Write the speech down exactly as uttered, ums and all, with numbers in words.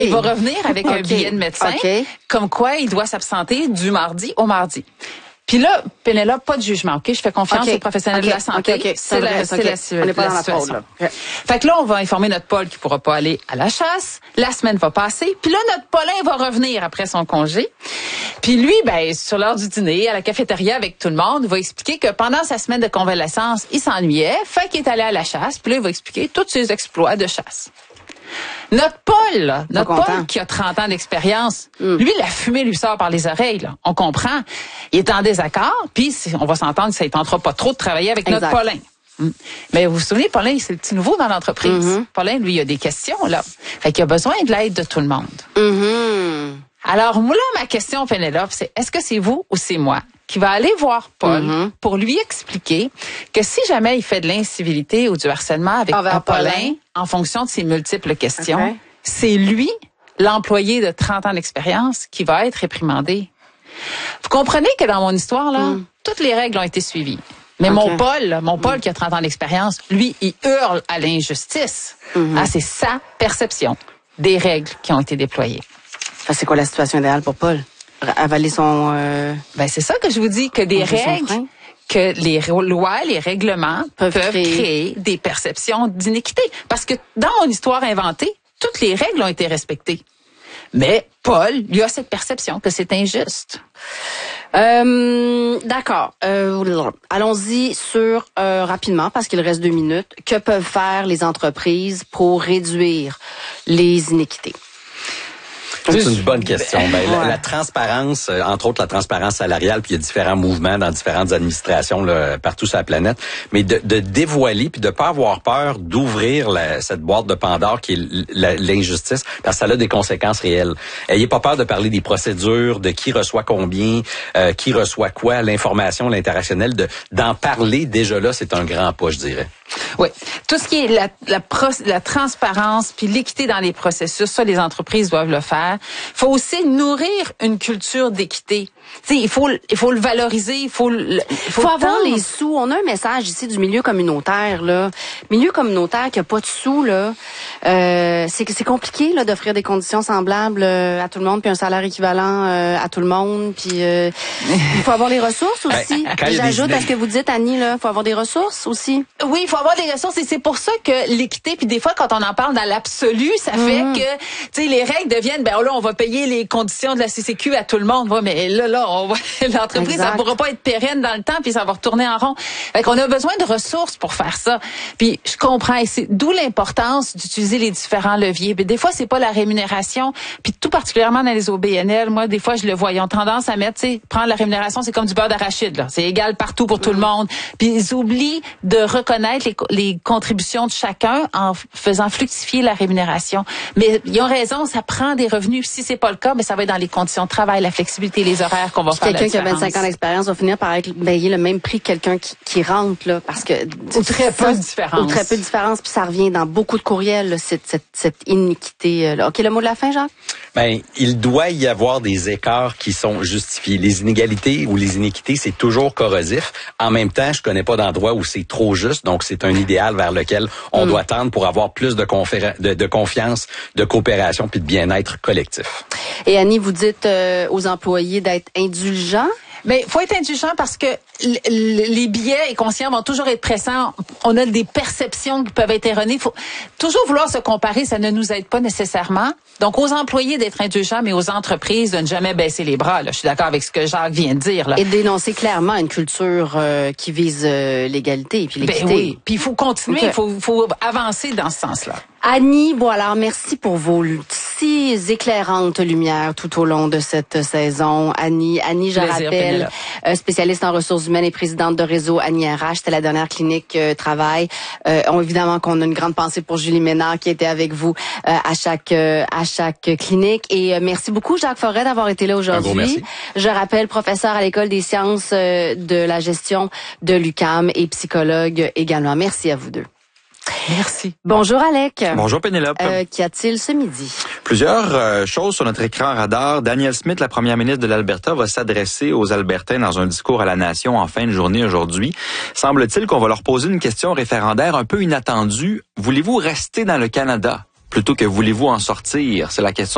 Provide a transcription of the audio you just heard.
Il va revenir avec okay. un billet de médecin, okay. comme quoi il doit s'absenter du mardi au mardi. Puis là, Pénélope, pas de jugement, OK? Je fais confiance okay. aux professionnels okay. de la santé. Okay, okay. C'est la, vrai, c'est okay. la, On n'est pas la dans situation. La fraude, là. Okay. Fait que là, on va informer notre Paul qui pourra pas aller à la chasse. La semaine va passer. Puis là, notre Paulin va revenir après son congé. Puis lui, ben, sur l'heure du dîner, à la cafétéria avec tout le monde, il va expliquer que pendant sa semaine de convalescence, il s'ennuyait. Fait qu'il est allé à la chasse. Puis là, il va expliquer tous ses exploits de chasse. Notre Paul, là, notre Paul content. Qui a trente ans d'expérience, mm. lui, la fumée lui sort par les oreilles. Là. On comprend. Il est en désaccord, puis on va s'entendre que ça ne tentera pas trop de travailler avec exact. Notre Paulin. Mm. Mais vous vous souvenez, Paulin, c'est le petit nouveau dans l'entreprise. Mm-hmm. Paulin, lui, il a des questions. Là. Fait qu'il a besoin de l'aide de tout le monde. Mm-hmm. Alors, moi, là, ma question, Pénélope, c'est est-ce que c'est vous ou c'est moi qui va aller voir Paul mm-hmm. pour lui expliquer que si jamais il fait de l'incivilité ou du harcèlement avec un Paulin, Paulin, en fonction de ses multiples questions, okay. c'est lui, l'employé de trente ans d'expérience, qui va être réprimandé. Vous comprenez que dans mon histoire, là, mm. toutes les règles ont été suivies. Mais okay. mon Paul, mon Paul mm. qui a trente ans d'expérience, lui, il hurle à l'injustice. Mm-hmm. Ah, c'est sa perception des règles qui ont été déployées. Enfin, c'est quoi la situation idéale pour Paul? Avaler son... Euh... Ben c'est ça que je vous dis, que des règles, que les lois, les règlements peuvent, peuvent créer. créer des perceptions d'iniquité. Parce que dans mon histoire inventée, toutes les règles ont été respectées. Mais Paul, lui a cette perception que c'est injuste. Euh, d'accord. Euh, allons-y sur euh, rapidement parce qu'il reste deux minutes. Que peuvent faire les entreprises pour réduire les iniquités? C'est une bonne question. Ben, ouais. la, la transparence, euh, entre autres la transparence salariale, puis il y a différents mouvements dans différentes administrations là, partout sur la planète, mais de, de dévoiler puis de pas avoir peur d'ouvrir la, cette boîte de Pandore qui est la, l'injustice, parce que ça a des conséquences réelles. Ayez pas peur de parler des procédures, de qui reçoit combien, euh, qui reçoit quoi, l'information, l'interactionnel, de d'en parler déjà là, c'est un grand pas, je dirais. Oui, tout ce qui est la, la, pro, la transparence puis l'équité dans les processus, ça, les entreprises doivent le faire. Il faut aussi nourrir une culture d'équité. Tu sais, il faut, il faut le valoriser, il faut le, il faut, faut avoir les sous. On a un message ici du milieu communautaire, là. Milieu communautaire qui a pas de sous, là. Euh, c'est que c'est compliqué, là, d'offrir des conditions semblables euh, à tout le monde puis un salaire équivalent euh, à tout le monde. Puis euh, il faut avoir les ressources aussi. Et j'ajoute à ce que vous dites, Annie, là, il faut avoir des ressources aussi. Oui, il faut avoir des ressources et c'est pour ça que l'équité, puis des fois quand on en parle dans l'absolu, ça mmh. fait que, tu sais, les règles deviennent, ben là, on va payer les conditions de la C C Q à tout le monde. Ouais, mais là, là, on va, l'entreprise, exact. Ça ne pourra pas être pérenne dans le temps, puis ça va retourner en rond. Fait qu'on a besoin de ressources pour faire ça. Puis je comprends, et c'est d'où l'importance d'utiliser les différents leviers. Mais des fois, c'est pas la rémunération, puis tout particulièrement dans les O B N L, moi, des fois, je le vois, ils ont tendance à mettre, tu sais, prendre la rémunération, c'est comme du beurre d'arachide, là. C'est égal partout pour tout mmh. le monde. Puis ils oublient de reconnaître les, les contributions de chacun en faisant fructifier la rémunération. Mais ils ont raison, ça prend des revenus. Si c'est pas le cas, mais ça va être dans les conditions de travail, la flexibilité, les horaires qu'on va faire. Quelqu'un qui a vingt-cinq ans d'expérience va finir par être payé le même prix que quelqu'un qui, qui rentre, là, parce que ou très peu de différence. Ou très peu de différence, puis ça revient dans beaucoup de courriels, là, cette, cette, cette iniquité. Là. Ok, le mot de la fin, Jacques. Ben, il doit y avoir des écarts qui sont justifiés. Les inégalités ou les iniquités, c'est toujours corrosif. En même temps, je connais pas d'endroit où c'est trop juste, donc c'est un idéal vers lequel on mm. doit tendre pour avoir plus de, conféren- de, de confiance, de coopération puis de bien-être collectif. Et Annie, vous dites euh, aux employés d'être indulgents. Mais faut être indulgent parce que les biais inconscients vont toujours être pressants. On a des perceptions qui peuvent être erronées. Faut toujours vouloir se comparer, ça ne nous aide pas nécessairement. Donc, aux employés d'être indulgents, mais aux entreprises de ne jamais baisser les bras. Là. Je suis d'accord avec ce que Jacques vient de dire. Là. Et dénoncer clairement une culture euh, qui vise euh, l'égalité et puis l'équité. Ben oui. Puis il faut continuer, il okay. faut, faut avancer dans ce sens-là. Annie Boilard, merci pour vos si éclairantes lumières tout au long de cette saison. Annie, Annie, je Plaisir, rappelle, euh, spécialiste en ressources humaines et présidente de réseau Annie R H. C'était la dernière clinique euh, travail. Euh, on, évidemment qu'on a une grande pensée pour Julie Ménard qui était avec vous euh, à chaque euh, à chaque clinique. Et euh, merci beaucoup Jacques Forêt d'avoir été là aujourd'hui. Je rappelle, professeur à l'école des sciences euh, de la gestion de l'U Q A M et psychologue également. Merci à vous deux. Merci. Bonjour Alec. Bonjour Pénélope. Euh, qu'y a-t-il ce midi? Plusieurs euh, choses sur notre écran radar. Danielle Smith, la première ministre de l'Alberta, va s'adresser aux Albertains dans un discours à la nation en fin de journée aujourd'hui. Semble-t-il qu'on va leur poser une question référendaire un peu inattendue. Voulez-vous rester dans le Canada plutôt que voulez-vous en sortir? C'est la question